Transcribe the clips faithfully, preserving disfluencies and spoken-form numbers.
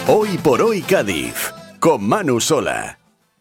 Hoy por hoy Cádiz, con Manu Sola.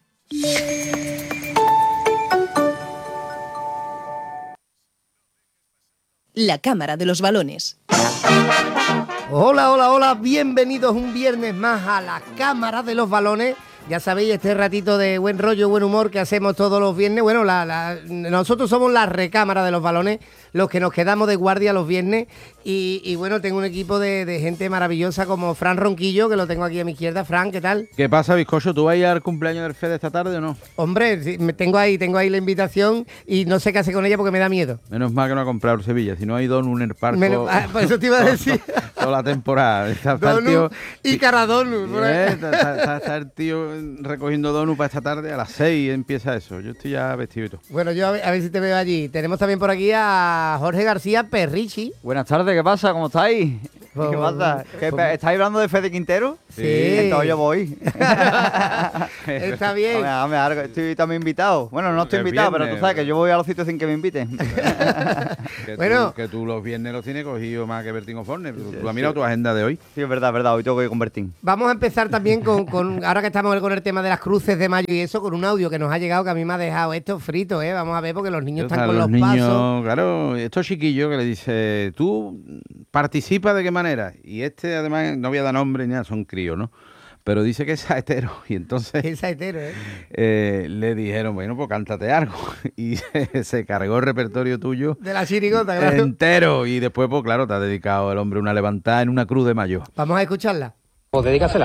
La Cámara de los Balones. Hola, hola, hola, bienvenidos un viernes más a la Cámara de los Balones. Ya sabéis, este ratito de buen rollo, buen humor que hacemos todos los viernes. Bueno, la, la, nosotros somos la recámara de los balones, los que nos quedamos de guardia los viernes. Y, y bueno, tengo un equipo de, de gente maravillosa como Fran Ronquillo, que lo tengo aquí a mi izquierda. Fran, ¿qué tal? ¿Qué pasa, bizcocho? ¿Tú vas a ir al cumpleaños del Fede esta tarde o no? Hombre, sí, me tengo ahí, tengo ahí la invitación y no sé qué hacer con ella porque me da miedo. Menos mal que no ha comprado Sevilla, si no hay Donu en el parque. Menos, ah, por eso te iba a decir. Toda la temporada. Está, está Donu el tío, y Caradonu. Eh, está, está, está el tío recogiendo Donu para esta tarde, a las seis empieza eso. Yo estoy ya vestido y todo. Bueno, yo a ver, a ver si te veo allí. Tenemos también por aquí a Jorge García Perrichi. Buenas tardes, ¿qué pasa? ¿Cómo estáis? ¿Qué pasa? ¿Qué, ¿Estáis hablando de Fede Quintero? Sí. Entonces yo voy. Está bien. Hombre, hombre, ahora estoy también invitado. Bueno, no estoy El invitado, viernes. pero tú sabes que yo voy a los sitios sin que me inviten. Que, Bueno. tú, que tú los viernes los tienes cogido más que Bertín Osborne. ¿Tú, tú has mirado tu agenda de hoy? Sí, es verdad, es verdad. Hoy tengo que convertir. Vamos a empezar también con, con, ahora que estamos con el tema de las cruces de mayo y eso, con un audio que nos ha llegado que a mí me ha dejado esto frito, ¿eh? Vamos a ver porque los niños están con los, los niños, pasos. Claro, estos chiquillos que le dice, tú participa de qué manera. Y este, además, no voy a dar nombre ni nada, son críos, ¿no? Pero dice que es saetero. Y entonces Es saetero, ¿eh? eh, le dijeron, bueno, pues cántate algo. Y se, se cargó el repertorio tuyo De la chirigota, claro. entero. Y después, pues claro, te ha dedicado el hombre una levantada en una cruz de mayo. Vamos a escucharla. Pues dedícasela.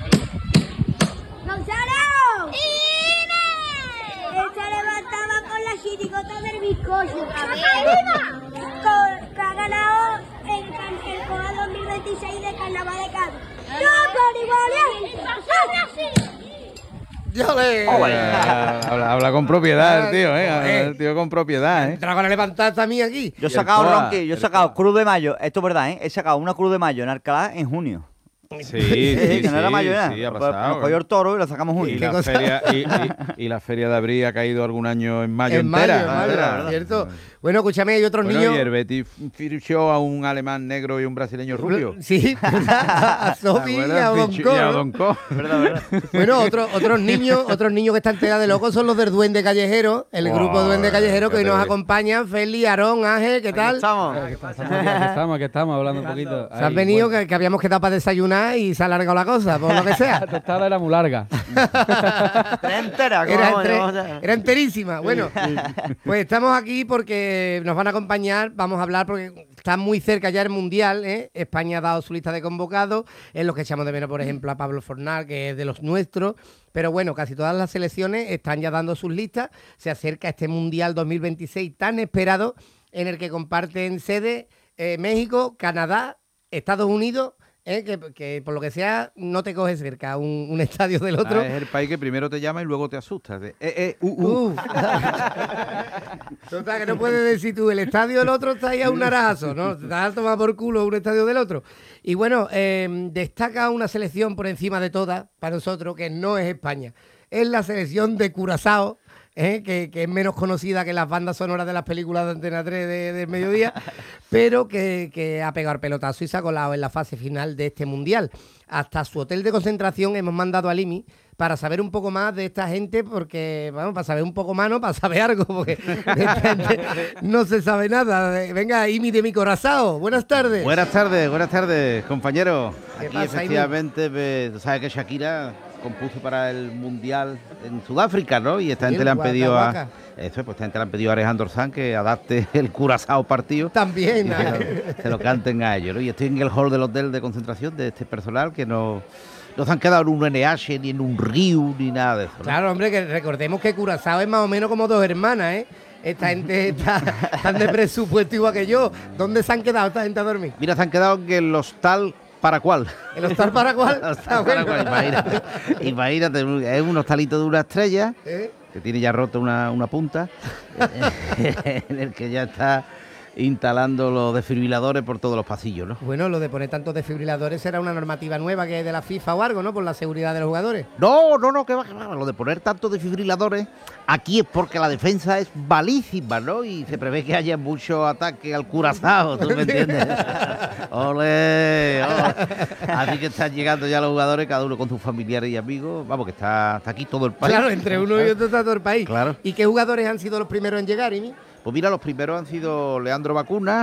¡Gonzalo! ¡Ine! Esta levantaba con la chirigota del bizcocho. Con, que ha ganado el, can- el COA dos mil veintiséis de Carnaval de Cádiz. ¡No, Caribolia! Yo le... Eh, habla, habla con propiedad el tío, ¿eh? Joder. El tío con propiedad, ¿eh? Trago la levantada también aquí. Yo he Y sacado, el Coa, Ronqui, yo he el sacado Coa. Cruz de Mayo. Esto es verdad, ¿eh? He sacado una Cruz de Mayo en Alcalá en junio. Sí, Sí, sí, que no era sí, mayo nada. sí, ha Pues, Nos pasado. cogió el toro y lo sacamos Y junio. ¿Qué la, cosa? feria, y, y- y la feria de abril ha caído algún año en mayo En mayo, entera. en mayo, entera. ¿cierto? Bueno, escúchame, hay otros Bueno, niños... y el Betis fichó a un alemán negro y un brasileño rubio. Sí, a Sofi y ¿Te a acuerdas? Bonco, Y a ¿no? Bonco. ¿Verdad, verdad? Bueno, otros otros niños, otros niños que están tela de locos son los del Duende Callejero, el Wow, grupo Duende Callejero que hoy fíjate. nos acompañan, Feli, Aarón, Ángel, ¿qué tal? Estamos. Aquí estamos, aquí estamos, hablando un poquito. Se han venido que, que habíamos quedado para desayunar y se ha alargado la cosa, por lo que sea. La tostada era muy larga. Tres enteras, ¿cómo Era, vamos, entre- vamos a- era enterísima. Bueno, pues estamos aquí porque nos van a acompañar, vamos a hablar porque está muy cerca ya el Mundial, ¿eh? España ha dado su lista de convocados, es los que echamos de menos, por ejemplo, a Pablo Fornal, que es de los nuestros, pero bueno, casi todas las selecciones están ya dando sus listas, se acerca este Mundial dos mil veintiséis tan esperado, en el que comparten sede eh, México, Canadá, Estados Unidos, ¿eh? que, que por lo que sea no te coge cerca un, un estadio del otro. Ah, es el país que primero te llama y luego te asusta. De, eh, eh, uh, uh. Uh. Total, que no puedes decir tú, el estadio del otro está ahí a un narajazo, ¿no? Te vas a tomar por culo un estadio del otro. Y bueno, eh, destaca una selección por encima de todas, para nosotros, que no es España. Es la selección de Curazao, ¿eh? que, que es menos conocida que las bandas sonoras de las películas de Antena tres de- del mediodía, pero que, que ha pegado el pelotazo y se ha colado en la fase final de este Mundial. Hasta su hotel de concentración hemos mandado al I M I para saber un poco más de esta gente, porque, vamos, para saber un poco más, no, para saber algo, porque de esta gente no se sabe nada. Venga, I M I de mi corazón, buenas tardes. Buenas tardes, buenas tardes, compañeros. ¿Qué Aquí pasa, efectivamente, ve- tú sabes que Shakira compuso para el Mundial en Sudáfrica, ¿no? Y esta Sí, gente le han Waka pedido Waka. a... Eso, pues esta gente le han pedido a Alejandro Sanz que adapte el Curazao partido. También, Y ¿no? se, lo, se lo canten a ellos, ¿no? Y estoy en el hall del hotel de concentración de este personal que no, no se han quedado en un N H, ni en un río, ni nada de eso, ¿no? Claro, hombre, que recordemos que Curazao es más o menos como dos hermanas, ¿eh? Esta gente está tan de presupuesto igual que yo. ¿Dónde se han quedado esta gente a dormir? Mira, se han quedado en el hostal Paracual. ¿El hostal Paracual? El Está hostal bueno. Paracual, imagínate, imagínate, es un hostalito de una estrella ¿Eh? que tiene ya roto una, una punta, en el que ya está instalando los desfibriladores por todos los pasillos, ¿no? Bueno, lo de poner tantos desfibriladores será una normativa nueva que hay de la FIFA o algo, ¿no? Por la seguridad de los jugadores. No, no, no, que va, que va. Lo de poner tantos desfibriladores aquí es porque la defensa es malísima, ¿no? Y se prevé que haya mucho ataque al Curazao, ¿tú me entiendes? ¡Olé! ¡Olé! Así que están llegando ya los jugadores, cada uno con sus familiares y amigos. Vamos, que está, está aquí todo el país. Claro, entre uno y otro está todo el país. Claro. ¿Y qué jugadores han sido los primeros en llegar, Imi? Pues mira, los primeros han sido Leandro Vacuna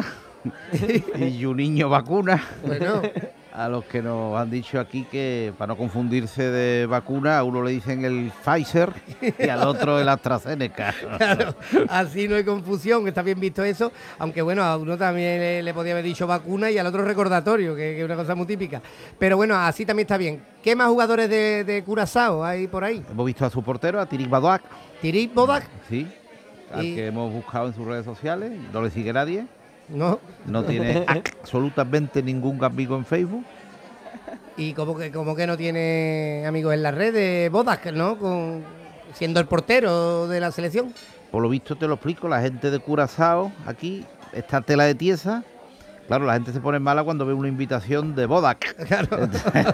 y Juninho Vacuna. Bueno, A los que nos han dicho aquí que, para no confundirse de vacuna, a uno le dicen el Pfizer y al otro el AstraZeneca. claro, así no hay confusión, está bien visto eso, aunque bueno, a uno también le, le podía haber dicho vacuna y al otro recordatorio, que, que es una cosa muy típica. Pero bueno, así también está bien. ¿Qué más jugadores de, de Curazao hay por ahí? Hemos visto a su portero, a Tirik Badoak, Tirik Bodak, sí, al Y- que hemos buscado en sus redes sociales, no le sigue nadie, ¿no? no tiene absolutamente ningún amigo en Facebook. Y como que, como que no tiene amigos en las redes, Bodak, ¿no? Con, siendo el portero de la selección. Por lo visto te lo explico, la gente de Curazao aquí está tela de tiesa. Claro, la gente se pone mala cuando ve una invitación de Bodak. Claro.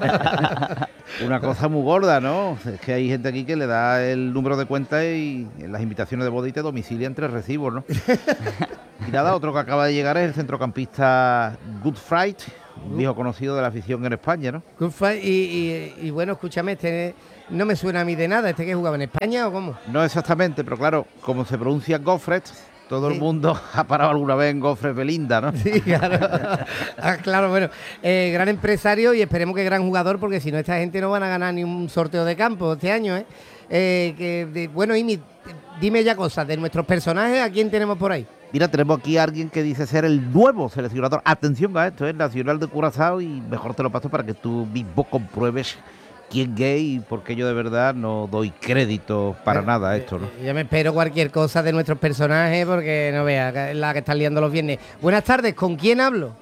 Una cosa muy gorda, ¿no? Es que hay gente aquí que le da el número de cuenta y en las invitaciones de boda y te domicilian tres recibos, ¿no? Y nada, otro que acaba de llegar es el centrocampista Good Fright, un viejo conocido de la afición en España, ¿no? Good fight. Y, y- y bueno, escúchame, este no me suena a mí de nada. ¿Este que jugaba en España o cómo? No exactamente, pero claro, como se pronuncia Goffret, todo Sí. el mundo ha parado alguna vez en Goffret Belinda, ¿no? Sí, claro. Ah, claro, bueno, eh, gran empresario y esperemos que gran jugador, porque si no esta gente no van a ganar ni un sorteo de campo este año, ¿eh? Eh, que, de- bueno, Imi, dime ya cosas de nuestros personajes, ¿a quién tenemos por ahí? Mira, tenemos aquí a alguien que dice ser el nuevo seleccionador. Atención a esto, es Nacional de Curazao y mejor te lo paso para que tú mismo compruebes quién es y porque yo de verdad no doy crédito para Eh, nada a esto, ¿no? Yo me espero cualquier cosa de nuestros personajes porque no veas, que es la que están liando los viernes. Buenas tardes, ¿con quién hablo?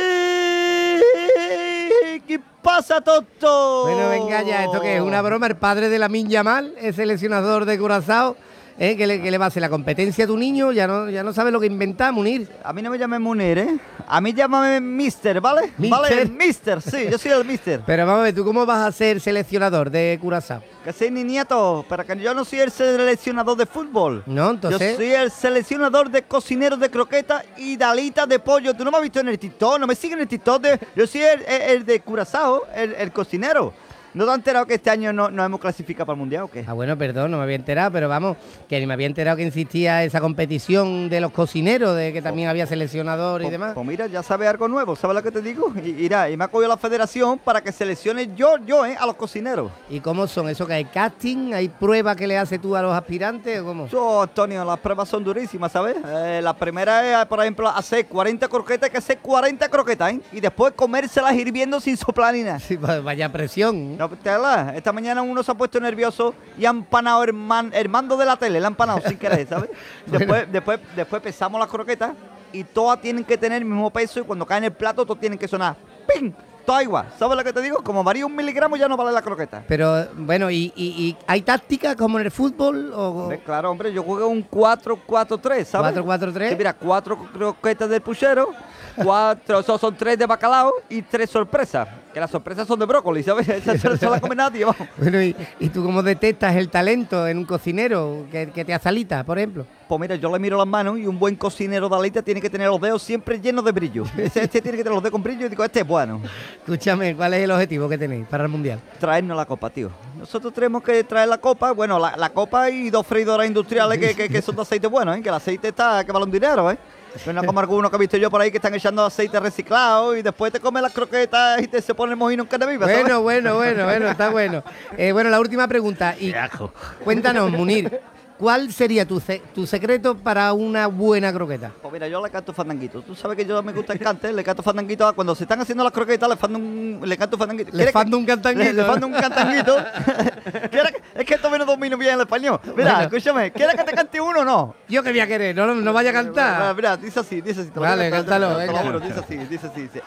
¿Qué pasa, tonto? Bueno, venga ya, ¿esto qué es? ¿Una broma? El padre de Lamine Yamal, el seleccionador de Curazao, ¿eh? ¿Qué le, qué le va a hacer? ¿La competencia a tu niño? Ya no, ya no sabe lo que inventa, Munir. A mí no me llames Munir, ¿eh? A mí llámame Mister, ¿vale? ¿Mister? Vale, Mister, sí, yo soy el Mister. Pero vamos a ver, ¿tú cómo vas a ser seleccionador de Curazao? Que soy ni nieto, pero que yo no soy el seleccionador de fútbol. No, entonces... Yo soy el seleccionador de cocineros de croquetas y de alitas de pollo. Tú no me has visto en el TikTok, no me sigues en el TikTok. De, yo soy el, el- el de Curazao, el, el cocinero. ¿No te has enterado que este año no nos hemos clasificado para el Mundial o qué? Ah, bueno, perdón, no me había enterado, pero vamos, que ni me había enterado que existía esa competición de los cocineros, de que también había seleccionador y Pues- demás. Pues mira, ya sabes algo nuevo, ¿sabes lo que te digo? Y, mira, y me ha cogido la federación para que seleccione yo, yo, ¿eh? A los cocineros. ¿Y cómo son? ¿Eso que hay casting? ¿Hay pruebas que le haces tú a los aspirantes o cómo? Yo, Antonio, las pruebas son durísimas, ¿sabes? Eh, la primera es, por ejemplo, hacer cuarenta croquetas, hay que hacer cuarenta croquetas, ¿eh? Y después comérselas hirviendo sin soplar ni nada. Sí, va- vaya presión. No, tela, esta mañana uno se ha puesto nervioso y ha empanado el, man- el mando de la tele, le ha empanado sin querer, ¿sabes? Después, después, después pesamos las croquetas y todas tienen que tener el mismo peso y cuando caen en el plato todas tienen que sonar ¡ping! Todas igual, ¿sabes lo que te digo? Como varía un miligramo ya no vale la croqueta. Pero bueno, ¿y, y- y hay tácticas como en el fútbol? O... Hombre, claro, hombre, yo juego un cuatro cuatro tres, ¿sabes? ¿cuatro cuatro tres? Sí, mira, cuatro croquetas del puchero, cuatro, son, son tres de bacalao y tres sorpresas. Que las sorpresas son de brócoli, ¿sabes? Esas no se las come nadie, vamos. Bueno, ¿y, y tú cómo detectas el talento en un cocinero que, que te asalita, por ejemplo? Pues mira, yo le miro las manos y un buen cocinero de alita tiene que tener los dedos siempre llenos de brillo. Ese, este tiene que tener los dedos con brillo y digo, este es bueno. Escúchame, ¿cuál es el objetivo que tenéis para el Mundial? Traernos la copa, tío. Nosotros tenemos que traer la copa, bueno, la, la copa y dos freidoras industriales que, que, que son de aceite bueno, ¿eh? Que el aceite está, que vale un dinero, ¿eh? No como algunos que he visto yo por ahí que están echando aceite reciclado y después te comes las croquetas y te se pone el mojino en carne viva, ¿sabes? Bueno, bueno, bueno, bueno, está bueno. Eh, bueno, la última pregunta. Y Qué asco. cuéntanos, Munir, ¿cuál sería tu, ce- tu secreto para una buena croqueta? Pues mira, yo le canto fandanguito. Tú sabes que yo me gusta el cante, le canto fandanguito. a- Cuando se están haciendo las croquetas, le, fando un, le canto fandanguito. Le ¿Quieres que- fando un cantanguito, Le, le ¿no? fando un cantanguito. ¿Quieres que- es que esto no domino bien el español. Mira, Bueno. escúchame, ¿quieres que te cante uno o no? Yo que voy a querer, no, no vaya a Mira, cantar. mira, dice así, dice así. te lo Vale, voy a cantar, cántalo, te lo venga. juro, dice así, dice así, dice.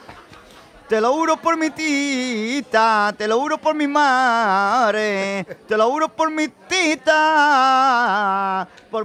Te lo juro por mi tita, te lo juro por mi madre, te lo juro por mi tita, por